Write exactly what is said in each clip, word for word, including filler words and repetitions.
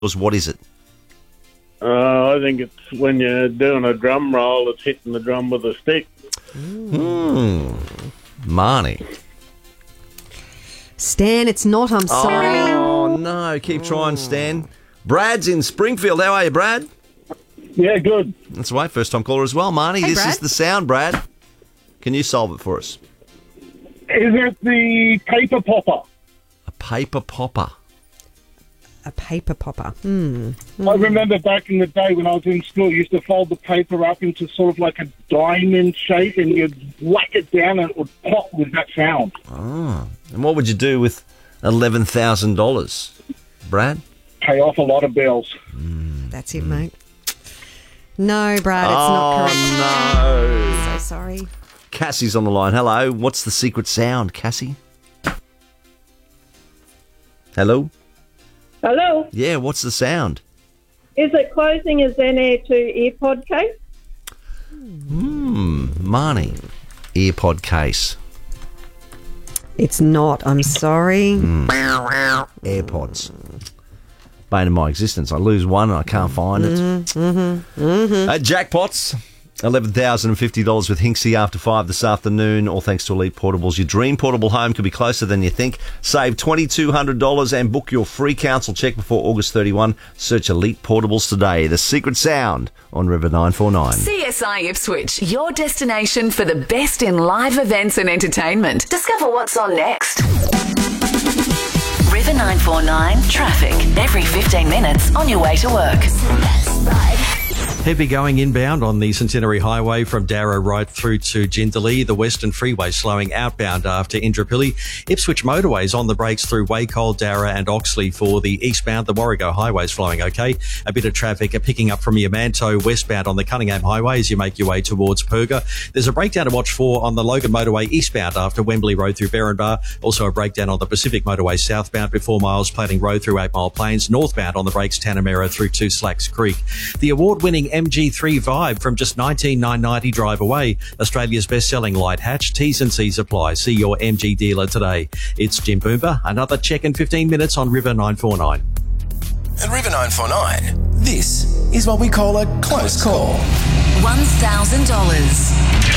What is it? Uh, I think it's when you're doing a drum roll, it's hitting the drum with a stick. Hmm. Marnie. Stan, it's not. I'm sorry. Oh, no. Keep trying, Stan. Brad's in Springfield. How are you, Brad? Yeah, good. That's right. First time caller as well. Marnie, Hey, this Brad. is the sound, Brad. Can you solve it for us? Is it the paper popper? A paper popper. A paper popper. Hmm. I remember back in the day when I was in school, you used to fold the paper up into sort of like a diamond shape and you'd whack it down and it would pop with that sound. Oh. And what would you do with eleven thousand dollars, Brad? Pay off a lot of bills. That's it, mate. No, Brad, it's oh, not correct. no. So sorry. Cassie's on the line. Hello. What's the secret sound, Cassie? Hello? Hello. Yeah, what's the sound? Is it closing a Zen Air two earpod case? Hmm, Marnie. Earpod case. It's not. I'm sorry. AirPods. Bane of my existence. I lose one and I can't find it. Mm-hmm, mm-hmm. Uh, jackpots. eleven thousand fifty dollars with Hinksy after five this afternoon, all thanks to Elite Portables. Your dream portable home could be closer than you think. Save two thousand two hundred dollars and book your free council check before August thirty-first. Search Elite Portables today. The secret sound on River nine four nine. C S I Ipswich, your destination for the best in live events and entertainment. Discover what's on next. River nine four nine traffic. Every fifteen minutes on your way to work. Heavy going inbound on the Centenary Highway from Darrow right through to Jindalee. The Western Freeway slowing outbound after Indooroopilly. Ipswich motorways on the brakes through Wacol, Darra and Oxley for the eastbound. The Warrego Highway is flowing okay. A bit of traffic picking up from Yamanto westbound on the Cunningham Highway as you make your way towards Perga. There's a breakdown to watch for on the Logan Motorway eastbound after Wembley Road through Berrinbar. Also a breakdown on the Pacific Motorway southbound before Miles Plating Road through Eight Mile Plains. Northbound on the brakes Tanamera through to Slacks Creek. The award-winning M G three Vibe from just nineteen thousand nine hundred ninety drive away. Australia's best-selling light hatch. T's and C's apply. See your M G dealer today. It's Jim Boomba. Another check in fifteen minutes on River nine four nine. At River nine four nine, this is what we call a close call. one thousand dollars.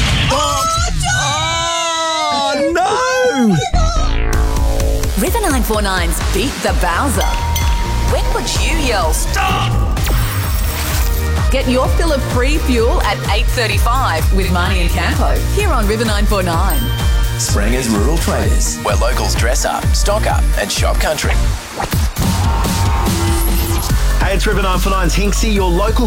Oh, no! River nine four nine's Beat the Bowser. When would you yell, stop? Get your fill of free fuel at eight thirty-five with Marnie and Campo here on River nine four nine. Spranger's Rural Traders, where locals dress up, stock up and shop country. Hey, it's River nine four nine's Hinksy, your local